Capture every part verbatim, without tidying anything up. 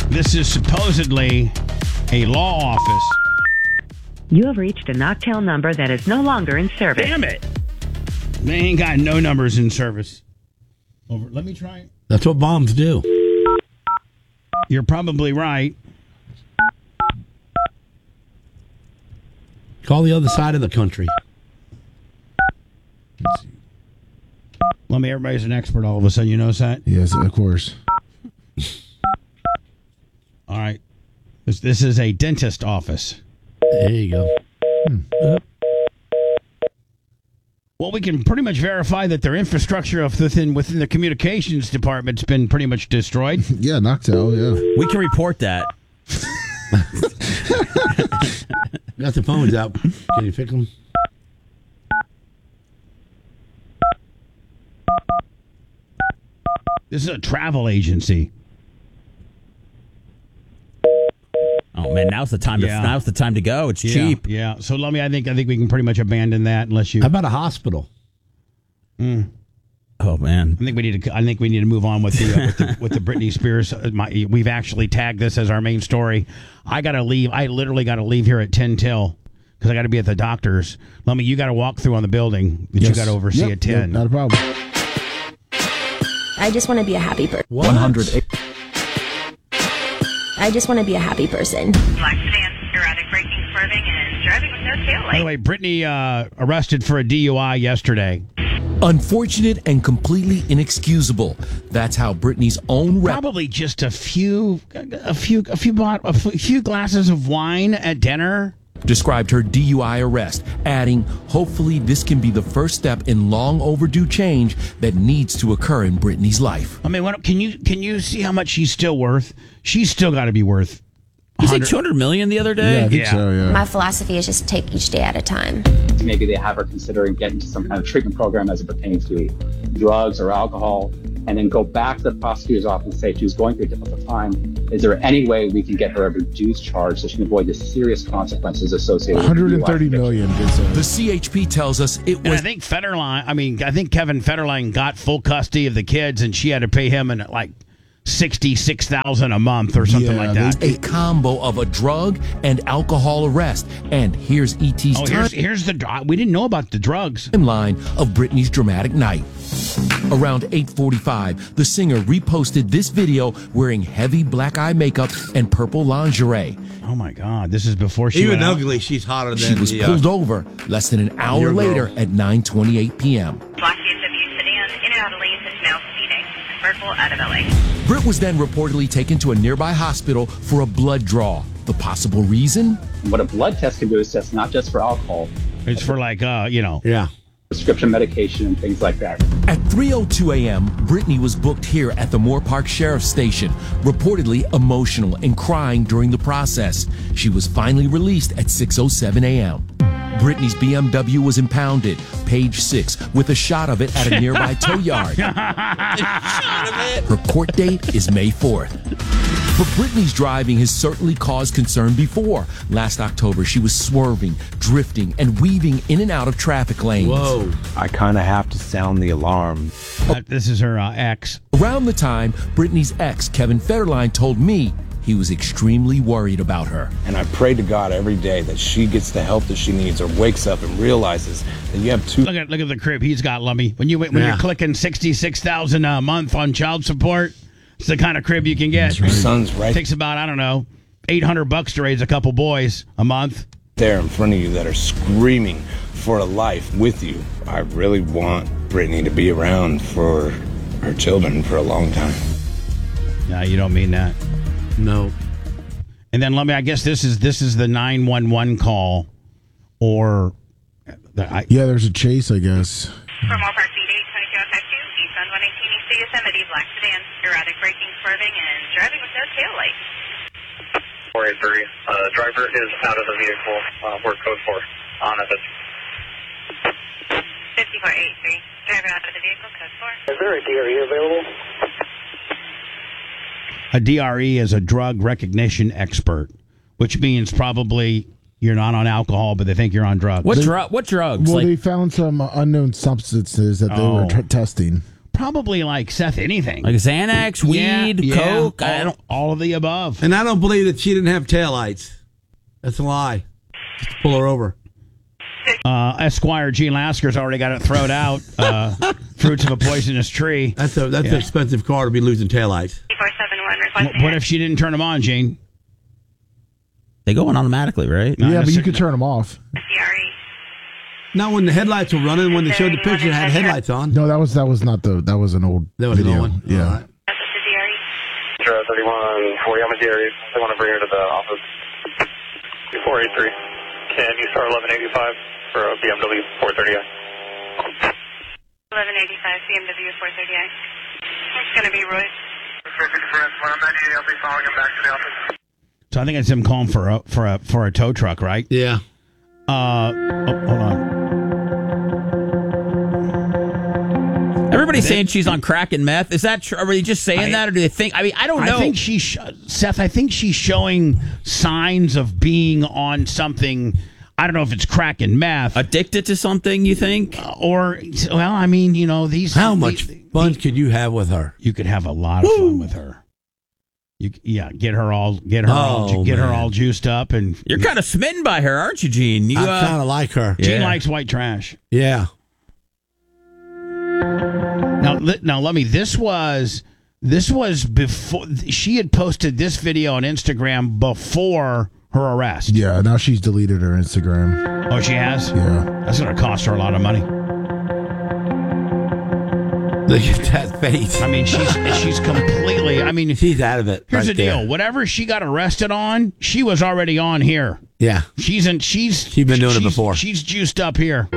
This is supposedly a law office. You have reached a Knocktail number that is no longer in service. Damn it. They ain't got no numbers in service. Over. Let me try it. That's what bombs do. You're probably right. Call the other side of the country. Let's see. Let me, everybody's an expert all of a sudden. You notice that? Yes, of course. All right. This, this is a dentist office. There you go. Hmm. Yep. Well, we can pretty much verify that their infrastructure of within within the communications department's been pretty much destroyed. Yeah, Knocktail, yeah. We can report that. Got the phones out. Can you fix them? This is a travel agency. Oh man, now's the time to Yeah. now's the time to go. It's Yeah, cheap. Yeah. So let me. I think. I think we can pretty much abandon that unless you. How about a hospital? Mm. Oh man, I think we need to. I think we need to move on with the uh, with the, with the Britney Spears. Uh, my, we've actually tagged this as our main story. I got to leave. I literally got to leave here at ten till because I got to be at the doctor's. Let me. You got to walk through on the building that Yes. you got to oversee Yep, at ten. yep, not a problem. I just want to be a happy person. What? one hundred. I just want to be a happy person. Black sedan, erratic braking, swerving, and driving with no taillight. By the way, Britney uh, arrested for a D U I yesterday. Unfortunate and completely inexcusable. That's how Britney's own rep Probably just a few, a few, a few, bot, a few glasses of wine at dinner. described her D U I arrest, adding, hopefully this can be the first step in long overdue change that needs to occur in Britney's life. I mean, what, can you can you see how much she's still worth? She's still got to be worth. you say two hundred million the other day? Yeah, I think Yeah. so, yeah. My philosophy is just take each day at a time. Maybe they have her considering getting to some kind of treatment program as it pertains to drugs or alcohol, and then go back to the prosecutor's office and say she's going through a difficult time. Is there any way we can get her a reduced charge so she can avoid the serious consequences associated with one hundred D U I thirty conviction? million. It's, uh, The C H P tells us it And I was think Federline, I mean, I think Kevin Federline got full custody of the kids, and she had to pay him in like sixty-six thousand a month or something Yeah, like that. a combo of a drug and alcohol arrest. And here's E T's Oh, here's here's the. dr- We didn't know about the drugs. timeline of Britney's dramatic night. Around eight forty-five, the singer reposted this video wearing heavy black eye makeup and purple lingerie. Oh my God, this is before she Even went out. ugly, she's hotter than She was the, uh, pulled over less than an hour your girl. later at nine twenty-eight p.m. Black B M W sedan, in and out of lanes, is now speeding. Convertible out of L A. Britt was then reportedly taken to a nearby hospital for a blood draw. The possible reason? What a blood test can do is test not just for alcohol, It's for like, uh, you know. Yeah. prescription medication and things like that. At three oh two a.m., Brittany was booked here at the Moore Park Sheriff's Station, reportedly emotional and crying during the process. She was finally released at six oh seven a.m. Brittany's B M W was impounded, page six, with a shot of it at a nearby tow yard. Her court date is May fourth. But Brittany's driving has certainly caused concern before. Last October, she was swerving, drifting, and weaving in and out of traffic lanes. Whoa. I kind of have to sound the alarm. Uh, this is her uh, ex. Around the time, Brittany's ex, Kevin Federline, told me he was extremely worried about her. And I pray to God every day that she gets the help that she needs or wakes up and realizes that you have two. Look at look at the crib he's got, Lummy. When you when Yeah. you're clicking sixty-six thousand a month on child support, it's the kind of crib you can get. Your son's right Takes about I don't know eight hundred bucks to raise a couple boys a month. there in front of you that are screaming for a life with you. I really want Brittany to be around for her children for a long time. No, you don't mean that. No. And then let me. I guess this is this is the nine one one call, or the, I, yeah, there's a chase, I guess. From all parts, eight twenty-two five two, Eastbound one eighteen East Yosemite, black sedan, erratic braking, swerving, and driving with no taillight. four eight three. Uh, driver is out of the vehicle. Uh, we're code four on it. fifty-four eighty-three. Driver out of the vehicle, code four. Is there a D R E available? a D R E is a drug recognition expert, which means probably you're not on alcohol, but they think you're on drugs. What drug? What drugs? Well, like, they found some uh, unknown substances that they Oh. were t- testing. probably like Seth anything. Like Xanax, weed, Yeah, yeah, coke. all, I don't. all of the above. And I don't believe that she didn't have taillights. That's a lie. Just pull her over. Uh, Esquire Gene Lasker's already got it thrown out. Uh, fruits of a poisonous tree. That's a that's Yeah. an expensive car to be losing taillights. four seven one What, requesting what if she didn't turn them on, Gene? They go on automatically, right? Not yeah, but you necessar- could turn them off. C R E. Not when the headlights were running. When they showed the picture, it had headlights on. No, that was that was not the that was an old That was an video. old one? Yeah. All right. That's the D R E. Sure, thirty-one forty on the D R E. They want to bring her to the office. four eighty-three. Can you start eleven eighty-five for a B M W four thirty i? eleven eighty-five B M W four thirty i. It's going to be Roy. When I'm ready, I'll be following him back to the office. So I think it's him calling for a for a for a tow truck, right? Yeah. Uh, oh, hold on. Everybody's saying she's on crack and meth. Is that true? Are they just saying I- that, or do they think? I mean, I don't know. I think she's sh- Seth. I think she's showing signs of being on something. I don't know if it's crack and meth Addicted to something, you think? or well. I mean, you know these. How much these- fun could you have with her? You could have a lot of fun with her. You yeah, get her all get her all Oh, get her man. all juiced up, and You're kind of smitten by her, aren't you, Gene? You, I uh, kind of like her. Gene yeah. likes white trash. Yeah. Now, li- now let me. This was this was before she had posted this video on Instagram before her arrest. Yeah, now she's deleted her Instagram. Oh, she has. Yeah. That's going to cost her a lot of money. Look at that face. I mean, she's she's completely. I mean, She's out of it. here's right the deal. there. Whatever she got arrested on, she was already on here. Yeah. She's in. She's She's been doing it she's- before. She's juiced up here.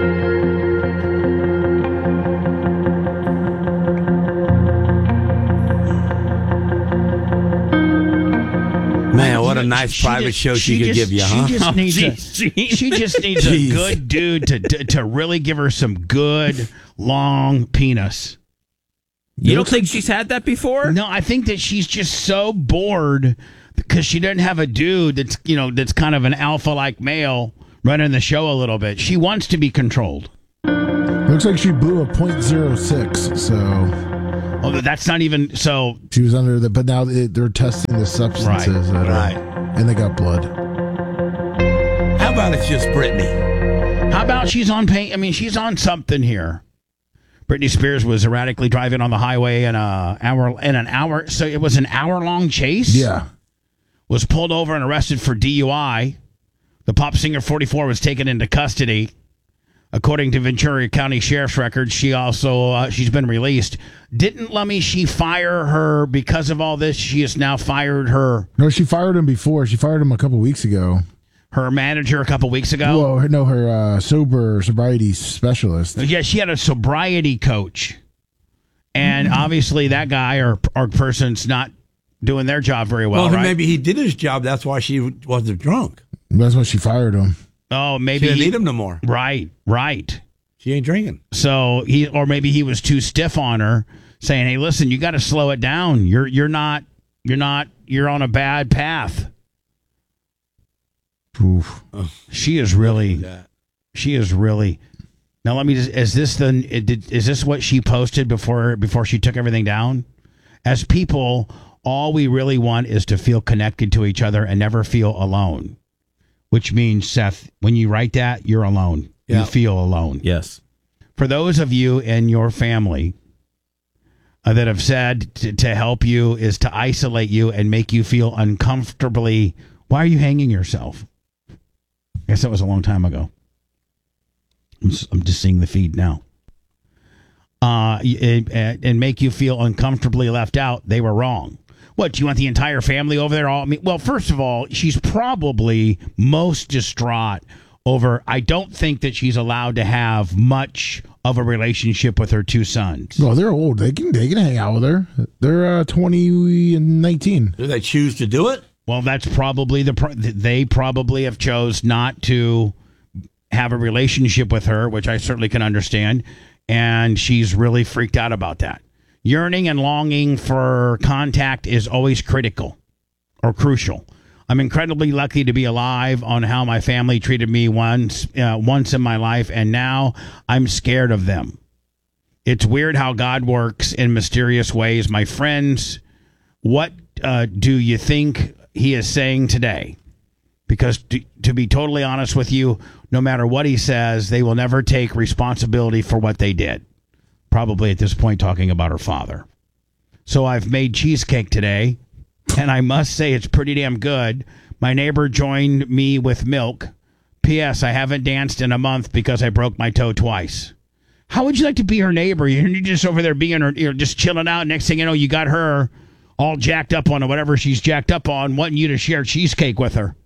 Man, what a nice She private just- show she, could just- give you, she huh? Just Oh, needs a, geez, Gene. she just needs a Jeez. good dude to, to to really give her some good long penis. You don't think she's had that before? No, I think that she's just so bored because she doesn't have a dude that's you know that's kind of an alpha like male running the show a little bit. She wants to be controlled. Looks like she blew a point zero six, so Oh, that's not even so. she was under the. But now they- they're testing the substances, that are- Right. and they got blood. How about it's just Britney? How about she's on pain? I mean, she's on something here. Britney Spears was erratically driving on the highway in a hour in an hour. So it was an hour long chase. Yeah, Was pulled over and arrested for D U I. The pop singer, forty-four, was taken into custody. According to Ventura County Sheriff's records, she also uh, she's been released. Didn't Lummy she fire her because of all this? She has now fired her no, she fired him before. She fired him a couple weeks ago. her manager a couple weeks ago. Well, her- no, her uh, sober sobriety specialist. Yeah, she had a sobriety coach, and obviously that guy or or person's not doing their job very well. Well, right? maybe he did his job. That's why she wasn't drunk. That's why she fired him. Oh, She maybe didn't he, need him no more. right, right. She ain't drinking. So he, or maybe he was too stiff on her, saying, "Hey, listen, you got to slow it down. You're you're not you're not you're on a bad path." Oof. She is really, Yeah. she is really. Now let me just. Is this the? Did, is this what she posted before before she took everything down? As people, all we really want is to feel connected to each other and never feel alone. Which means, Seth, when you write that, you're alone. Yeah. You feel alone. Yes. For those of you in your family uh, that have said to, to help you is to isolate you and make you feel uncomfortably. Why are you hanging yourself? I guess that was a long time ago. I'm just, I'm just seeing the feed now. Uh, it, and make you feel uncomfortably left out. They were wrong. What, do you want the entire family over there? All I mean, well, first of all, she's probably most distraught over. I don't think that she's allowed to have much of a relationship with her two sons. Well, they're old. They can they can hang out with her. They're uh, twenty and nineteen. Do they choose to do it? Well, that's probably the pro- they probably have chose not to have a relationship with her, which I certainly can understand, and she's really freaked out about that. Yearning and longing for contact is always critical or crucial. I'm incredibly lucky to be alive on how my family treated me once uh, once in my life, and now I'm scared of them. It's weird how God works in mysterious ways. My friends, what uh, do you think he is saying today? Because to, to be totally honest with you, no matter what he says, they will never take responsibility for what they did. Probably at this point talking about her father. So I've made cheesecake today, and I must say it's pretty damn good. My neighbor joined me with milk. P S. I haven't danced in a month because I broke my toe twice. How would you like to be her neighbor? You're just over there being her, you're just chilling out. Next thing you know, you got her all jacked up on whatever she's jacked up on, wanting you to share cheesecake with her.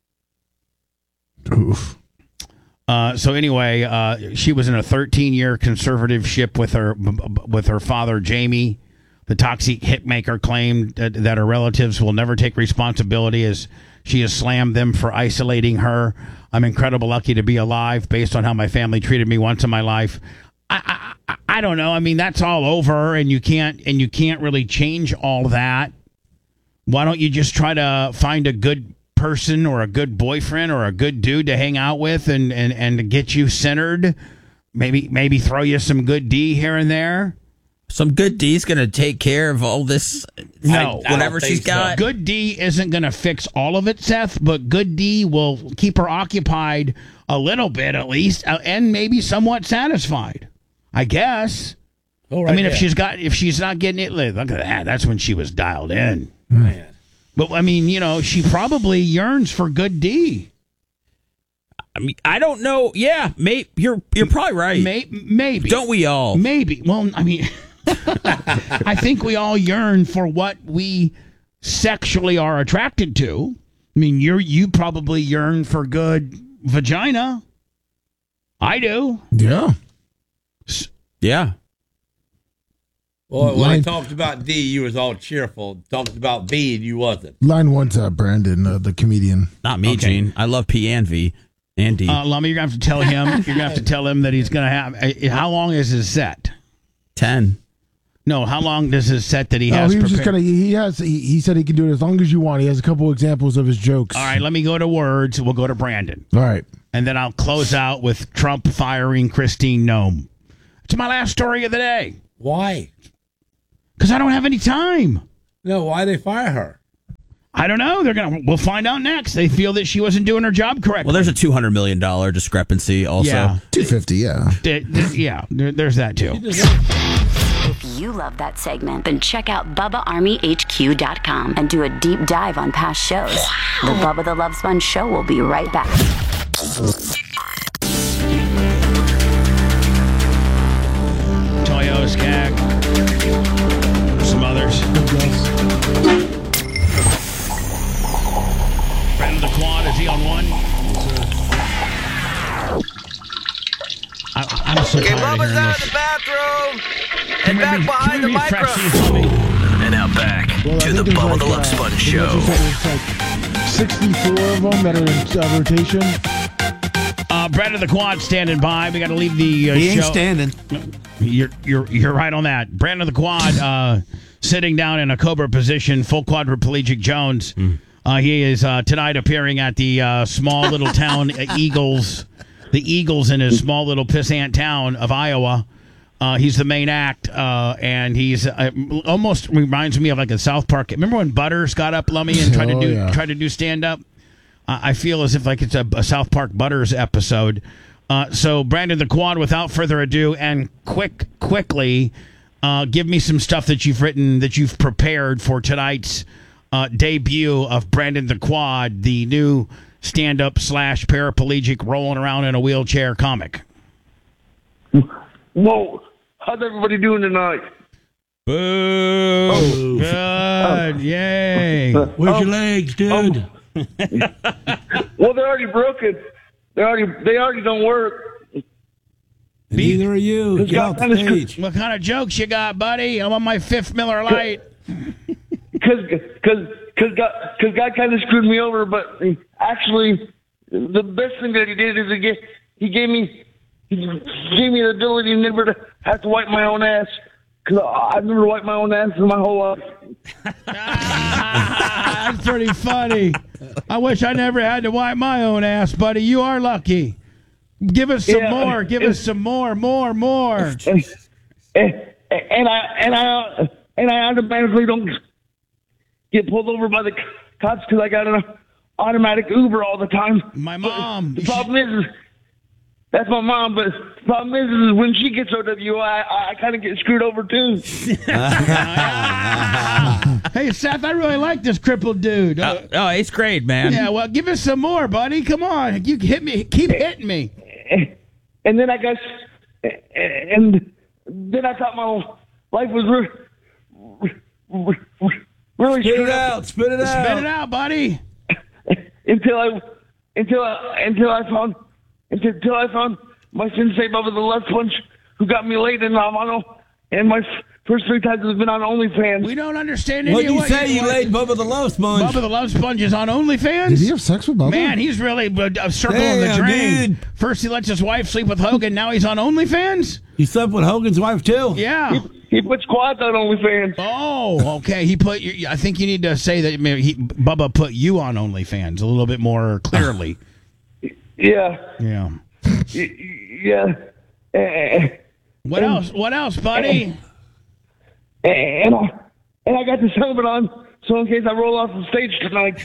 Oof. Uh, so anyway, uh, she was in a thirteen-year conservativeship with her with her father, Jamie. The toxic hitmaker claimed that, that her relatives will never take responsibility as she has slammed them for isolating her. I'm incredibly lucky to be alive based on how my family treated me once in my life. I, I, I don't know. I mean, that's all over, and you can't and you can't really change all that. Why don't you just try to find a good person or a good boyfriend or a good dude to hang out with and, and, and to get you centered? Maybe maybe throw you some good D here and there. Some good D's going to take care of all this, no, I, whatever she's got. So. Good D isn't going to fix all of it, Seth, but good D will keep her occupied a little bit at least, uh, and maybe somewhat satisfied, I guess. Oh, right I mean, there. if she's got, if she's not getting it, look at that. That's when she was dialed in. Man. But I mean, you know, she probably yearns for good D. I mean, I don't know. Yeah, may, you're you're probably right. May, maybe. Don't we all? Maybe. Well, I mean, I think we all yearn for what we sexually are attracted to. I mean, you you probably yearn for good vagina. I do. Yeah. Yeah. Well, when I Line- talked about D, you was all cheerful. Talked about B, and you wasn't. Line one's uh, Brandon, uh, the comedian. Not me, Okay. Gene. I love P and V and D. Uh, Lummy, you're gonna have to tell him. You're gonna have to tell him that he's gonna have. Uh, how long is his set? Ten. No, how long does his set that he Oh, has? he was just prepared? gonna. He has. He, he said he can do it as long as you want. He has a couple examples of his jokes. All right, let me go to words. We'll go to Brandon, All right. and then I'll close out with Trump firing Christine Nome. It's my last story of the day Why? because I don't have any time. No, why they fire her? I don't know. They're gonna. We'll find out next. They feel that she wasn't doing her job correctly. Well, there's a two hundred million dollars discrepancy also. Yeah. Two fifty. Yeah. D- d- yeah. There, there's that too. If you love that segment, then check out Bubba Army H Q dot com and do a deep dive on past shows. The Bubba the Love Sponge Show will be right back. Toyo, Skag, some others. Friend of the quad, is he on one? I, I'm so Okay, tired of Bubba's hearing out this. of the bathroom and Can we back re- behind can the we refresh microphone. these for me? And now back Well, I to the think there's Bubba like, the Love uh, Sponge I think Show. that's just like sixty-four of them that are in uh, rotation. Uh, Brad of the quad standing by. We got to leave the uh, He ain't show. standing. You're you're you're right on that. Brandon of the quad uh, sitting down in a cobra position, full quadriplegic Jones. Uh, he is uh, tonight appearing at the uh, small little town uh, Eagles, the Eagles in his small little pissant town of Iowa. Uh, he's the main act, uh, and he's uh, almost reminds me of like a South Park. Remember when Butters got up, Lummy, and tried Oh, to do yeah. tried to do stand up? Uh, I feel as if like it's a, a South Park Butters episode. Uh, so Brandon the Quad, without further ado, and quick, quickly, uh, give me some stuff that you've written, that you've prepared for tonight's uh, debut of Brandon the Quad, the new stand-up slash paraplegic rolling around in a wheelchair comic. Whoa, how's everybody doing tonight? Boo! Oh. Good, yay! Where's your legs, dude? Well, they're already broken. They already they already don't work. Neither are you. It's Get got off the kinda stage. What kind of jokes you got, buddy? I'm on my fifth Miller Lite. Because because because God because God kind of screwed me over, but actually the best thing that he did is he gave he gave me he gave me the ability never to have to wipe my own ass. Because I've never wiped my own ass in my whole life. Ah, that's pretty funny. I wish I never had to wipe my own ass, buddy. You are lucky. Give us some Yeah, more. Give us some more, more, more. And, and, and I and I and I automatically don't get pulled over by the cops because I got an automatic Uber all the time. My mom. But the problem is, is, that's my mom. But the problem is, is when she gets O W I, I, I kind of get screwed over too. Hey, Seth, I really like this crippled dude. Uh, oh, it's great, man. Yeah, well, give us some more, buddy. Come on, you hit me. Keep hitting me. And then I guess, and then I thought my life was re- re- re- really Spit screwed it up. out. Spit it out. Spit it out, buddy. until I, until I, until I found, until, until I found my sensei Bubba the Love Sponge, who got me laid in Havana, and my f- first three times has been on OnlyFans. We don't understand any What of you what say? You what- laid Bubba the Love Sponge. Bubba the Love Sponge is on OnlyFans? Did he have sex with Bubba? Man, he's really uh, circling the Damn, drain. dude. First he lets his wife sleep with Hogan, now he's on OnlyFans? He slept with Hogan's wife too. Yeah. He, he puts quads on OnlyFans. Oh, okay. He put you. I think you need to say that maybe he, Bubba put you on OnlyFans a little bit more clearly. Yeah. Yeah. Y- Yeah. Uh, What and- else? What else, buddy? And I, and I got this helmet on, so in case I roll off the stage tonight.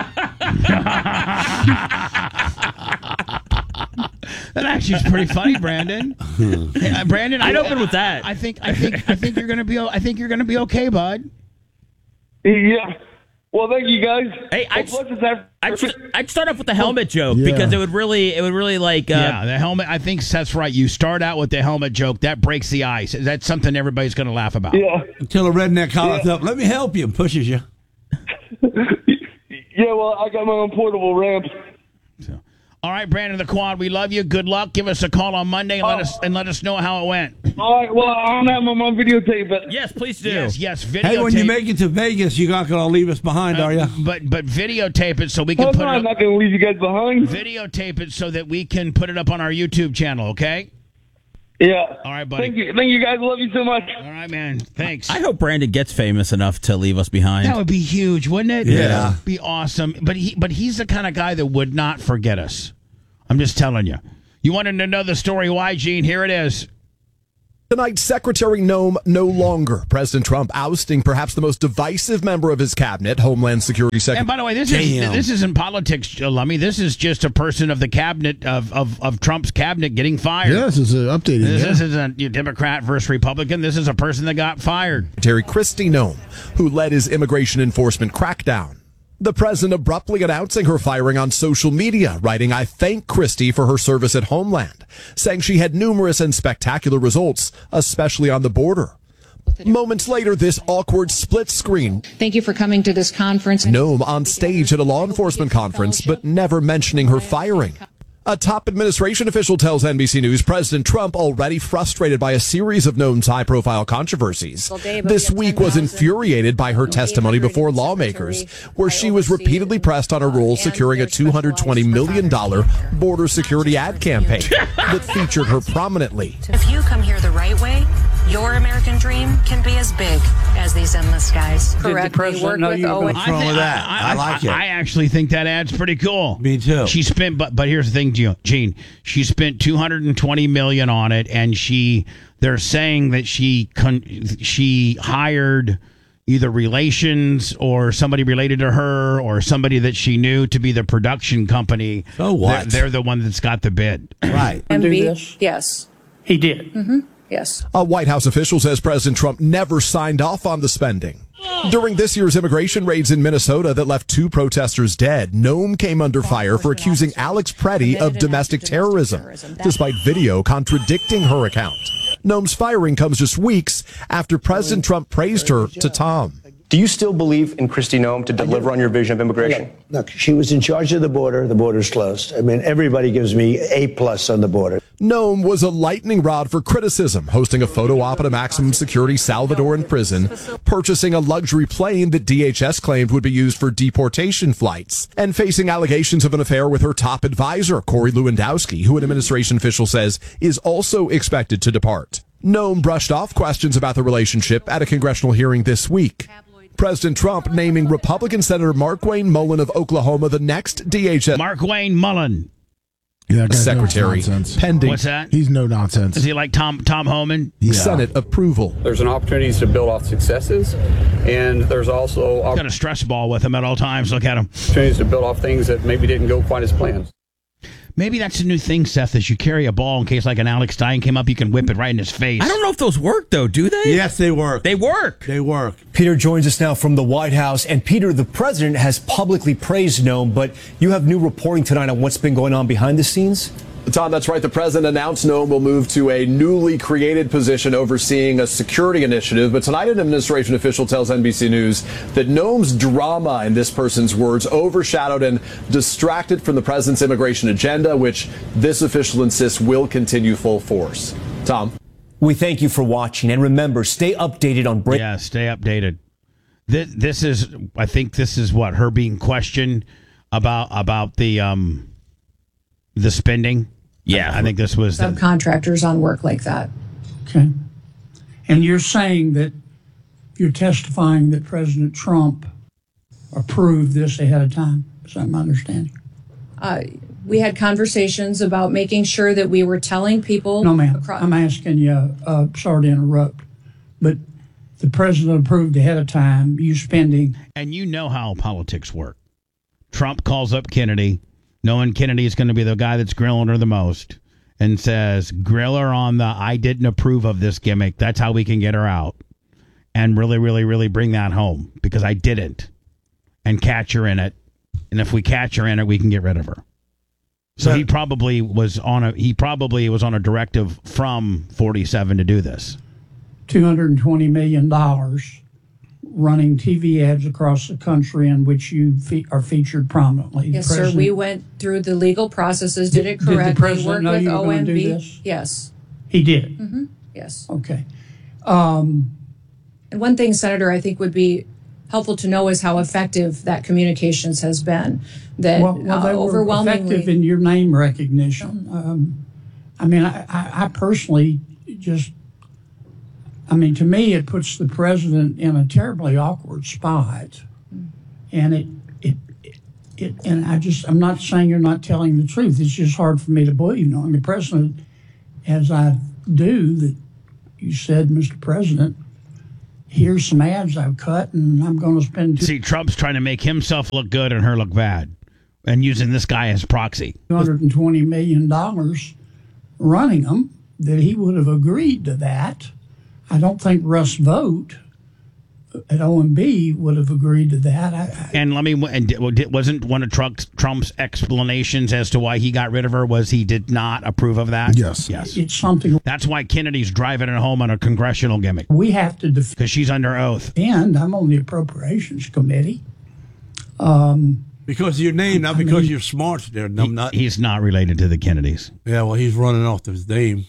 That actually is pretty funny, Brandon. Hey, uh, Brandon, I'd I, open with that. I think. I think. I think you're gonna be. o- I think you're gonna be okay, bud. Yeah. Well, thank you guys. Hey, Well, I'd, plus it's after- I'd, st- I'd start off with the helmet joke Yeah. because it would really, it would really like. Uh, Yeah, the helmet. I think Seth's right. You start out with the helmet joke. That breaks the ice. That's something everybody's gonna laugh about. Yeah. Until a redneck hollers Yeah. up, let me help you, and pushes you. Yeah, well, I got my own portable ramp. So, all right, Brandon the Quad. We love you. Good luck. Give us a call on Monday and let us and let us know how it went. All right, well, I'm having my mom videotape it. Yes, please do. Yes, yes. Video. Hey, when you make it to Vegas, you're not going to leave us behind, are you? But but videotape it so we can Oh, put no, it I'm up. not going to leave you guys behind. Videotape it so that we can put it up on our YouTube channel. Okay. Yeah. All right, buddy. Thank you. Thank you guys. Love you so much. All right, man. Thanks. I hope Brandon gets famous enough to leave us behind. That would be huge, wouldn't it? Yeah. Be awesome. But he but he's the kind of guy that would not forget us. I'm just telling you. You wanted to know the story why, Gene? Here it is. Tonight, Secretary Noem no longer. President Trump ousting perhaps the most divisive member of his cabinet, Homeland Security Secretary. And by the way, this is Damn. this isn't politics, Lummy. This is just a person of the cabinet of, of, of Trump's cabinet getting fired. Yeah, this is an updated. This, yeah. this isn't a Democrat versus Republican. This is a person that got fired. Secretary Kristi Noem, who led his immigration enforcement crackdown. The president abruptly announcing her firing on social media, writing, "I thank Kristi for her service at Homeland," saying she had numerous and spectacular results, especially on the border. Moments later, this awkward split screen. Thank you for coming to this conference. Noem on stage at a law enforcement conference, but never mentioning her firing. A top administration official tells N B C News President Trump, already frustrated by a series of Noem's high-profile controversies, this week was infuriated by her testimony before lawmakers, where she was repeatedly pressed on her role securing a two hundred twenty million dollars border security ad campaign that featured her prominently. If you come here the right way, your American dream can be as big as these endless skies. Correct. We work with O A. What's wrong with that? I, like it. I actually think that ad's pretty cool. Me too. She spent, but but here's the thing, Gene. She spent two hundred twenty million on it, and she they're saying that she con, she hired either relations or somebody related to her or somebody that she knew to be the production company. So what? They're, they're the one that's got the bid. Right. M B? Yes. He did. Mm-hmm. Yes. A White House official says President Trump never signed off on the spending. During this year's immigration raids in Minnesota that left two protesters dead, Noem came under fire for accusing Alex Preddy of domestic terrorism, despite video contradicting her account. Noem's firing comes just weeks after President Trump praised her to Tom. Do you still believe in Kristi Noem to deliver on your vision of immigration? Look, she was in charge of the border. The border's closed. I mean, everybody gives me A plus on the border. Noem was a lightning rod for criticism, hosting a photo op at a maximum security Salvadoran prison, purchasing a luxury plane that D H S claimed would be used for deportation flights, and facing allegations of an affair with her top advisor, Corey Lewandowski, who an administration official says is also expected to depart. Noem brushed off questions about the relationship at a congressional hearing this week. President Trump naming Republican Senator Markwayne Mullin of Oklahoma the next D H S. Markwayne Mullin. Yeah, that guy's no Secretary nonsense. pending What's that? He's no nonsense. Is he like Tom Tom Homan? Yeah. Senate approval. There's an opportunity to build off successes, and there's also Got a stress ball with him at all times. Look at him. opportunities to build off things that maybe didn't go quite as planned. Maybe that's a new thing, Seth, is you carry a ball in case like an Alex Stein came up, you can whip it right in his face. I don't know if those work, though, do they? Yes, they work. They work. They work. Peter joins us now from the White House. And Peter, the president has publicly praised Noam, but you have new reporting tonight on what's been going on behind the scenes? Tom, that's right. The president announced Noam will move to a newly created position overseeing a security initiative. But tonight, an administration official tells N B C News that Noam's drama, in this person's words, overshadowed and distracted from the president's immigration agenda, which this official insists will continue full force. Tom? We thank you for watching. And remember, stay updated on break. Yeah, stay updated. This, this is, I think this is what, her being questioned about about the um the spending. Yeah, I think this was the, subcontractors on work like that. Okay. And you're saying that you're testifying that President Trump approved this ahead of time. Is that my understanding? Uh, we had conversations about making sure that we were telling people. No, ma'am. Across- I'm asking you, uh, sorry to interrupt, but the president approved ahead of time you spending. and you know how politics work. Trump calls up Kennedy, knowing Kennedy is going to be the guy that's grilling her the most, and says, grill her on the I didn't approve of this gimmick. That's how we can get her out. And really, really, really bring that home, because I didn't. And catch her in it. And if we catch her in it, we can get rid of her. So he probably was on a he probably was on a directive from forty-seven to do this. two hundred twenty million dollars running T V ads across the country in which you fe- are featured prominently. Yes, The sir. president- We went through the legal processes, did it Did- did the correctly, president worked know with you were gonna do O M B. this? Yes. He did. Mm-hmm. Yes. Okay. Um, And one thing, Senator, I think would be helpful to know is how effective that communications has been. That well, well, they uh, were overwhelmingly. effective in your name recognition. Um, I mean, I, I, I personally just, I mean, to me, it puts the president in a terribly awkward spot, and it, it, it, it, and I just, I'm not saying you're not telling the truth. It's just hard for me to believe, knowing the president, as I do, that you said, Mister President, here's some ads I've cut, and I'm going to spend. See, Trump's trying to make himself look good and her look bad, and using this guy as proxy. two hundred twenty million dollars running them, that he would have agreed to that. I don't think Russ Vogt at O M B would have agreed to that. I, I, And let me, and it wasn't one of Trump's, Trump's explanations as to why he got rid of her was he did not approve of that? Yes. Yes. it's something That's why Kennedy's driving it home on a congressional gimmick, we have to defend. because she's under oath. I'm on the Appropriations Committee. Um, Because of your name, not because mean, you're smart. There, numbnut. He, he's not related to the Kennedys. Yeah, well, he's running off his name.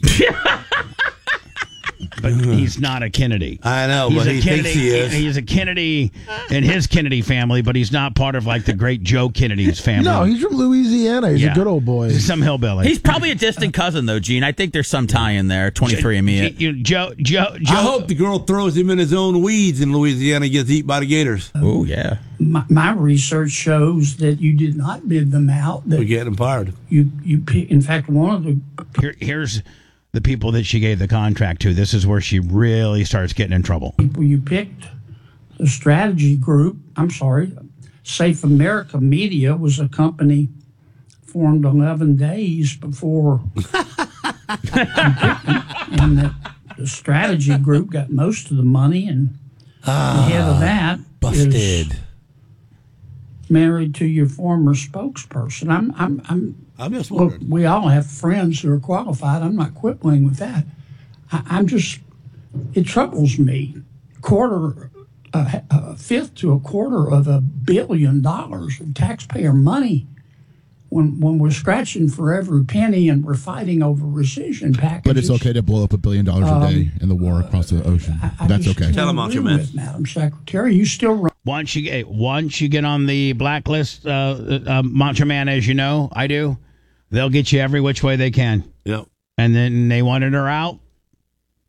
But he's not a Kennedy. I know, he's but a he Kennedy, thinks he is. He's a Kennedy in his Kennedy family, but he's not part of like the great Joe Kennedy's family. No, he's from Louisiana. He's Yeah. a good old boy. He's some hillbilly. He's probably a distant cousin, though, Gene. I think there's some tie in there. twenty-three and me. It. You, Joe, Joe, Joe. I hope the girl throws him in his own weeds in Louisiana and gets eaten by the gators. Oh, yeah. my, my research shows that you did not bid them out. That we get them fired. You, you pick, in fact, one of the. Here, here's the people that she gave the contract to. This is where she really starts getting in trouble. People you picked, the strategy group, I'm sorry, Safe America Media was a company formed eleven days before you picked them, and that the strategy group got most of the money, and ah, the head of that busted. is married to your former spokesperson. I'm, I'm, I'm. I'm just Look, wondering. we all have friends who are qualified. I'm not quibbling with that. I, I'm just. It troubles me. Quarter, a, a fifth to a quarter of a billion dollars of taxpayer money. When when we're scratching for every penny and we're fighting over rescission packages. But it's okay to blow up a billion dollars Um, a day in the war across the ocean. I, I That's just okay. don't agree with Madam Secretary, you still run. Once you get once you get on the blacklist, uh, uh, Macho Man, as you know, I do. They'll get you every which way they can. Yep. And then they wanted her out.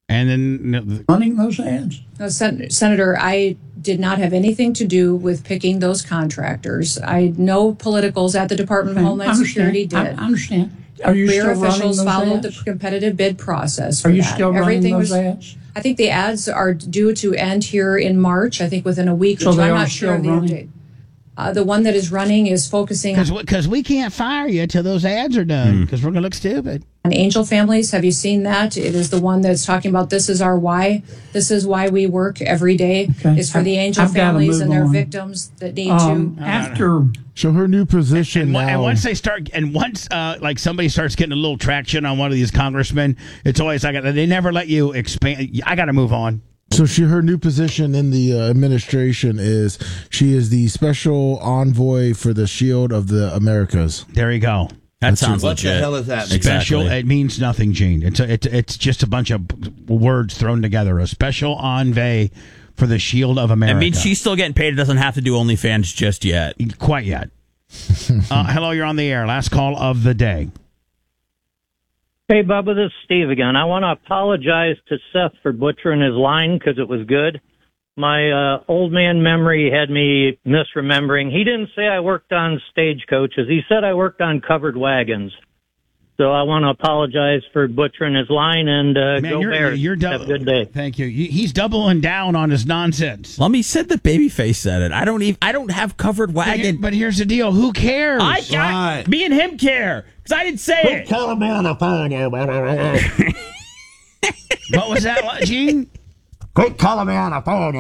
And then running those ads. No, Sen- Senator, I did not have anything to do with picking those contractors. I know politicals at the Department of I Homeland understand. Security did. I understand. Are you Mayor still running officials those followed ads? the competitive bid process. For Are you that. still running Everything those was, ads? I think the ads are due to end here in March. I think within a week So or two. they I'm are not sure of the still update. running? Uh, the one that is running is focusing on, because we can't fire you till those ads are done because we're going to look stupid. on angel families. Have you seen that? It is the one that's talking about this is our why. This is why we work every day. Okay. Is for the I- angel I've gotta families move and their on. victims that need Um, to. after So her new position And, now. and once they start, and once uh, like somebody starts getting a little traction on one of these congressmen, it's always like they never let you expand. I got to move on. So she, her new position in the uh, administration is she is the special envoy for the Shield of the Americas. There you go. That That's sounds what legit. the hell is that? Special. Exactly. It means nothing, Gene. It's a, it's it's just a bunch of words thrown together. A special envoy for the Shield of America. I mean, she's still getting paid. It doesn't have to do OnlyFans just yet. Quite yet. uh, hello, you're on the air. Last call of the day. Hey, Bubba, this is Steve again. I want to apologize to Seth for butchering his line because it was good. My uh, old man memory had me misremembering. He didn't say I worked on stagecoaches. He said I worked on covered wagons. So I want to apologize for butchering his line, and uh, Man, go you're, Bears. you're dou- Have a good day. Thank you. You- He's doubling down on his nonsense. Lummy said the babyface said it. I don't even. I don't have covered But, here- wagon. but here's the deal. Who cares? I got Right. me and him care because I didn't say it. calling me on the phone. What was that, Gene? Quit calling me on the phone.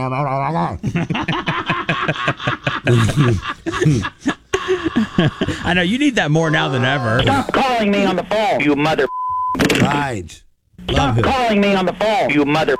I know you need that more now than ever. Stop calling me on the phone, you mother. Right. Love Stop him. calling me on the phone, you mother.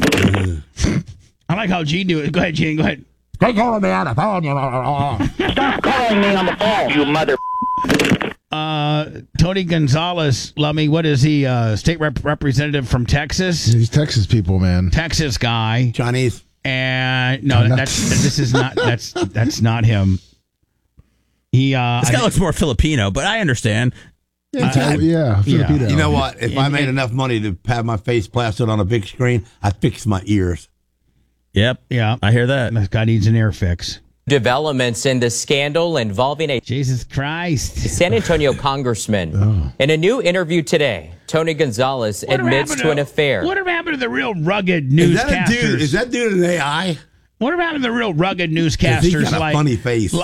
I like how Gene do it. Go ahead, Gene. Go ahead. Quit calling me on the phone, you mother. Stop calling me on the phone, you mother. Uh, Tony Gonzalez, Lummy, what is he? Uh, state rep- representative from Texas? These Texas people, man. Texas guy. Chinese. And no, No, that's this is not that's that's not him. He uh This I guy thi- looks more Filipino, but I understand. Yeah, yeah, Filipino. You know what? If I And- made and- enough money to have my face plastered on a big screen, I'd fix my ears. Yep. Yeah, I hear that. this guy needs an ear fix. Developments in the scandal involving a Jesus Christ. San Antonio congressman. In a new interview today, Tony Gonzalez Whatever admits happened to an affair. Whatever happened to the real rugged Is that a newscasters? dude? Is that dude an A I? Whatever happened to the real rugged 'Cause newscasters he's got a like funny face.